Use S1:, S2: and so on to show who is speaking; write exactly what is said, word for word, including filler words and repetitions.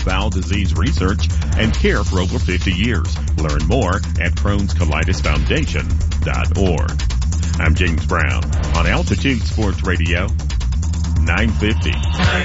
S1: bowel disease research and care for over fifty years. Learn more at Crohn's Colitis Foundation dot org. I'm James Brown on Altitude Sports Radio, nine fifty.